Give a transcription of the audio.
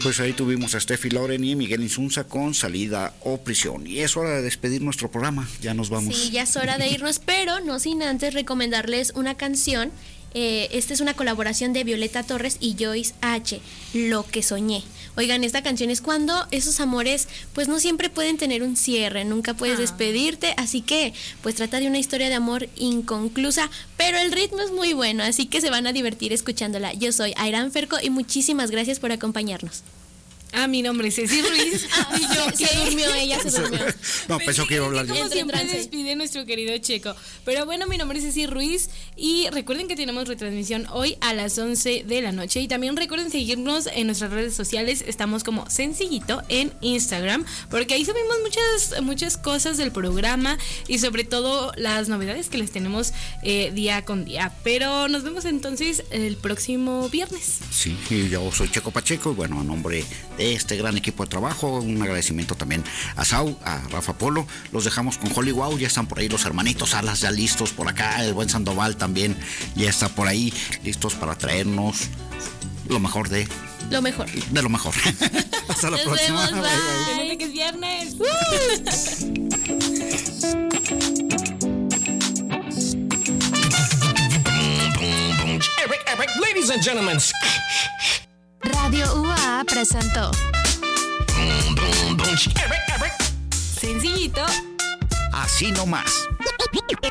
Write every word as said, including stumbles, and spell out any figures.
Pues ahí tuvimos a Steffi Loren y Miguel Insunza con Salida o Prisión. Y es hora de despedir nuestro programa, ya nos vamos. Sí, ya es hora de irnos, pero no sin antes recomendarles una canción. Eh, esta es una colaboración de Violeta Torres y Joyce H, Lo que soñé. Oigan, esta canción es cuando esos amores pues no siempre pueden tener un cierre, nunca puedes ah. despedirte, así que pues trata de una historia de amor inconclusa, pero el ritmo es muy bueno, así que se van a divertir escuchándola. Yo soy Airán Ferco y muchísimas gracias por acompañarnos. Ah, mi nombre es Ceci Ruiz. Ah, y yo, se, se durmió, ella se durmió. No, pensó que iba a hablar yo. Como siempre despide nuestro querido Checo. Pero bueno, mi nombre es Ceci Ruiz y recuerden que tenemos retransmisión hoy a las once de la noche. Y también recuerden seguirnos en nuestras redes sociales. Estamos como Sencillito en Instagram, porque ahí subimos muchas, muchas cosas del programa y sobre todo las novedades que les tenemos eh, día con día. Pero nos vemos entonces el próximo viernes. Sí, y yo soy Checo Pacheco y bueno, a nombre de este gran equipo de trabajo, un agradecimiento también a Sau, a Rafa Polo. Los dejamos con Holly Wow, ya están por ahí los hermanitos Salas ya listos por acá, el buen Sandoval también ya está por ahí, listos para traernos lo mejor de lo mejor de lo mejor. Hasta la Nos próxima. Vemos, bye. Bye. Que es viernes. Ladies and gentlemen, Radio U A A presentó Sencillito, así nomás.